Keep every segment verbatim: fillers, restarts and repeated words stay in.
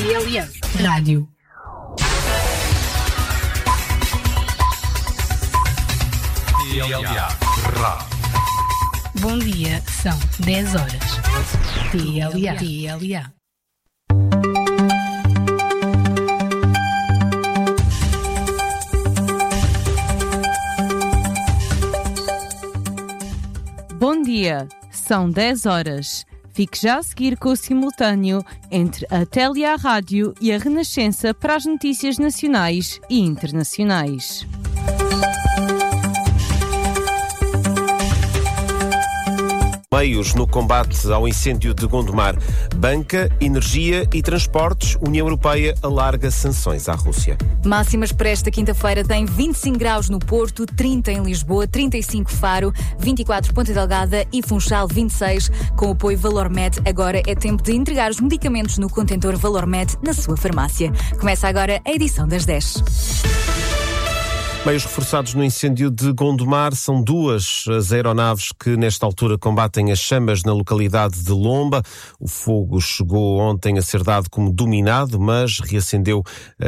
Aliança Rádio. T L A Rádio. Bom dia, são dez horas. T L A. T L A. Bom dia, são dez horas. Fique já a seguir com o simultâneo entre a T L A Rádio e a Renascença para as notícias nacionais e internacionais. Meios no combate ao incêndio de Gondomar. Banca, energia e transportes. União Europeia alarga sanções à Rússia. Máximas para esta quinta-feira têm vinte e cinco graus no Porto, trinta em Lisboa, trinta e cinco Faro, vinte e quatro Ponta Delgada e Funchal vinte e seis. Com o apoio Valormed, agora é tempo de entregar os medicamentos no contentor Valormed na sua farmácia. Começa agora a edição das dez. Meios reforçados no incêndio de Gondomar. São duas as aeronaves que nesta altura combatem as chamas na localidade de Lomba. O fogo chegou ontem a ser dado como dominado, mas reacendeu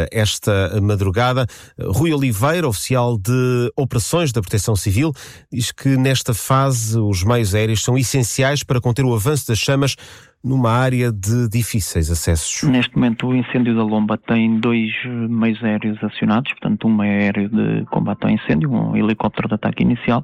esta madrugada. Rui Oliveira, oficial de operações da Proteção Civil, diz que nesta fase os meios aéreos são essenciais para conter o avanço das chamas numa área de difíceis acessos. Neste momento o incêndio da Lomba tem dois meios aéreos acionados, portanto um meio aéreo de combate ao incêndio, um helicóptero de ataque inicial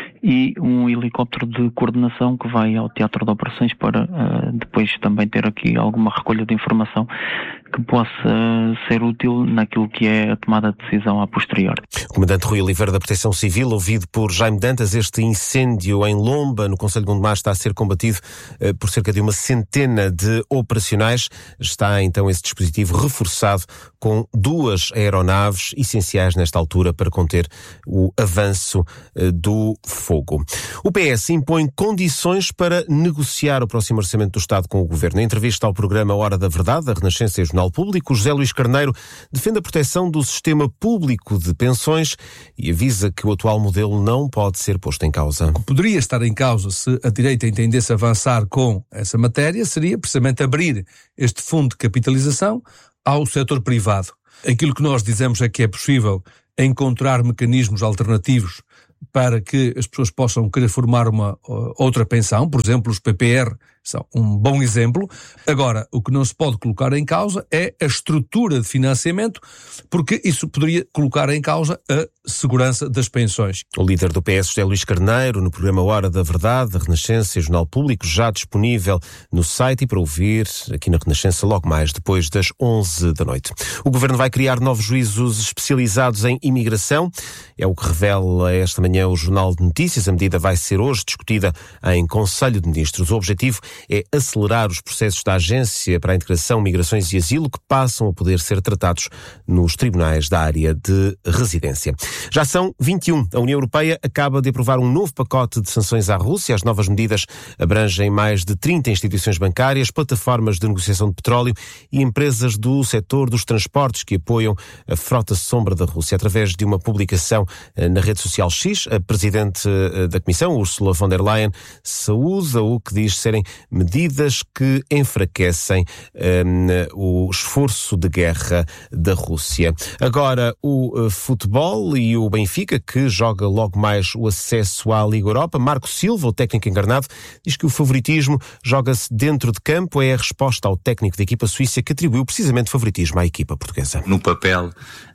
e um helicóptero de coordenação que vai ao teatro de operações para uh, depois também ter aqui alguma recolha de informação que possa ser útil naquilo que é a tomada de decisão a posteriori. O comandante Rui Oliveira da Proteção Civil, ouvido por Jaime Dantas. Este incêndio em Lomba, no concelho de Gondomar, está a ser combatido uh, por cerca de uma centena de operacionais. Está então esse dispositivo reforçado com duas aeronaves essenciais nesta altura para conter o avanço uh, do fogo. O P S impõe condições para negociar o próximo orçamento do Estado com o Governo. Em entrevista ao programa Hora da Verdade, da Renascença e Jornal Público, José Luís Carneiro defende a proteção do sistema público de pensões e avisa que o atual modelo não pode ser posto em causa. O que poderia estar em causa se a direita entendesse avançar com essa matéria seria precisamente abrir este fundo de capitalização ao setor privado. Aquilo que nós dizemos é que é possível encontrar mecanismos alternativos para que as pessoas possam querer formar uma uh, outra pensão, por exemplo, os P P R são um bom exemplo. Agora, o que não se pode colocar em causa é a estrutura de financiamento, porque isso poderia colocar em causa a segurança das pensões. O líder do P S, José Luís Carneiro, no programa Hora da Verdade, da Renascença e Jornal Público, já disponível no site e para ouvir aqui na Renascença logo mais depois das onze da noite. O Governo vai criar novos juízos especializados em imigração. É o que revela esta manhã o Jornal de Notícias. A medida vai ser hoje discutida em Conselho de Ministros. O objetivo é acelerar os processos da Agência para a Integração, Migrações e Asilo, que passam a poder ser tratados nos tribunais da área de residência. Já são vinte e um. A União Europeia acaba de aprovar um novo pacote de sanções à Rússia. As novas medidas abrangem mais de trinta instituições bancárias, plataformas de negociação de petróleo e empresas do setor dos transportes que apoiam a frota sombra da Rússia. Através de uma publicação na rede social X, a presidente da Comissão, Ursula von der Leyen, saúda o que diz serem medidas que enfraquecem um, o esforço de guerra da Rússia. Agora, o uh, futebol e o Benfica, que joga logo mais o acesso à Liga Europa. Marco Silva, o técnico encarnado, diz que o favoritismo joga-se dentro de campo. É a resposta ao técnico da equipa suíça que atribuiu precisamente favoritismo à equipa portuguesa. No papel,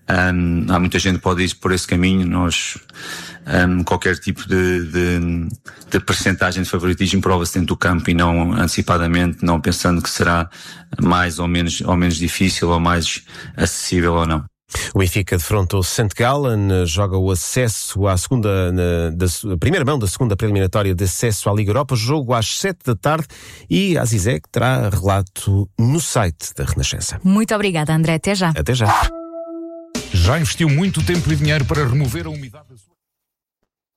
Um, há muita gente que pode ir por esse caminho. Nós, um, qualquer tipo de, de, de percentagem de favoritismo prova-se dentro do campo e não antecipadamente, não pensando que será mais ou menos, ou menos difícil ou mais acessível ou não. O Benfica defrontou Saint Gallen, joga o acesso à segunda, na, da a primeira mão da segunda preliminatória de acesso à Liga Europa, jogo às sete da tarde e a Zizek terá relato no site da Renascença. Muito obrigada, André. Até já. Até já. Já investiu muito tempo e dinheiro para remover a umidade da sua...